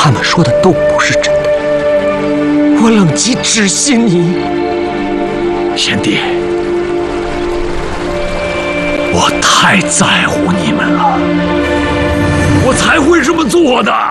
他们说的都不是真的。我冷极只信你， 贤弟，我太在乎你们了，我才会这么做的。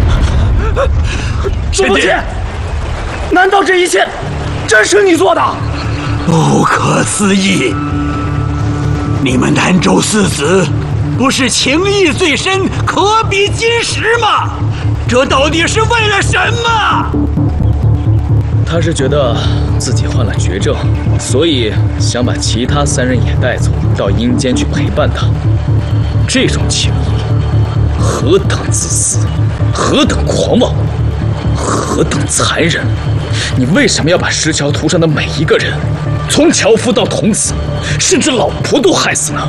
主父亲，难道这一切真是你做的？ 不可思议！你们南州四子不是情义最深，可比金石吗？这到底是为了什么？ 他是觉得自己患了绝症，所以想把其他3人也带走，到阴间去陪伴他。这种情谊，何等自私，何等狂妄，何等残忍！你为什么要把石桥图上的每一个人，从樵夫到童子，甚至老婆都害死呢？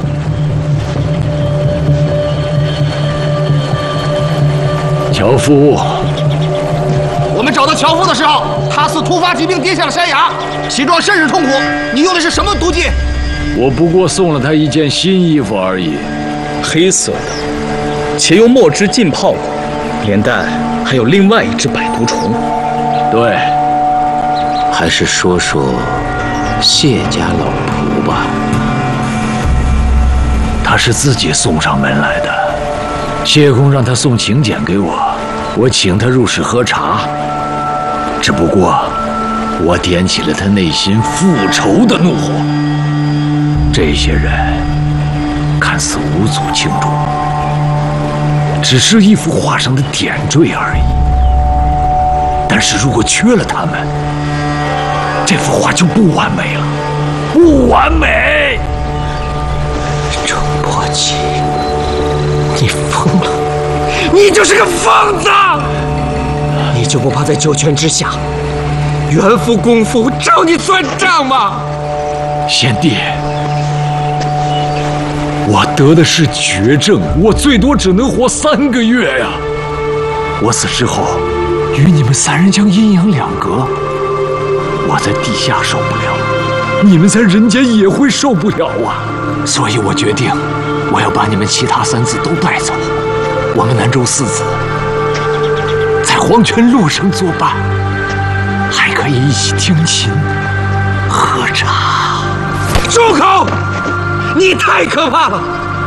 樵夫， 我们找到樵夫的时候，他似突发疾病跌下了山崖，其状甚是痛苦。你用的是什么毒剂？ 我不过送了他一件新衣服而已， 黑色的，且用墨汁浸泡过，连带还有另外一只百毒虫。 对， 还是说说谢家老仆吧。 他是自己送上门来的。谢公让他送请柬给我，我请他入室喝茶。只不过，我点起了他内心复仇的怒火。这些人看似无足轻重，只是一幅画上的点缀而已。但是如果缺了他们，这幅画就不完美了，不完美。 郑伯奇，你疯了！ 你就是个疯子！ 你就不怕在九泉之下，袁夫公夫找你算账吗？ 贤弟，我得的是绝症，我最多只能活3个月呀。我死之后，与你们3人将阴阳两隔。我在地下受不了，你们在人间也会受不了啊。所以我决定，我要把你们其他3子都带走。我们南州4子在黄泉路上作伴，还可以一起听琴、喝茶。 住口！你太可怕了！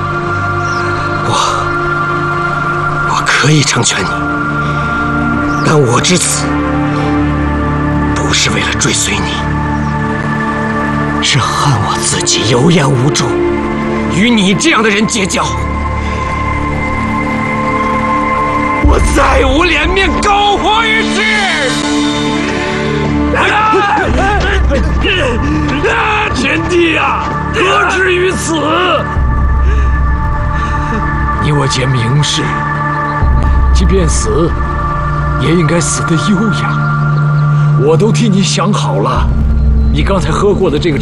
我可以成全你，但我至此不是为了追随你，是恨我自己有眼无珠，与你这样的人结交。我再无脸面苟活于世！ 贤弟啊，何至于此？你我皆明士，即便死，也应该死得优雅。我都替你想好了，你刚才喝过的这个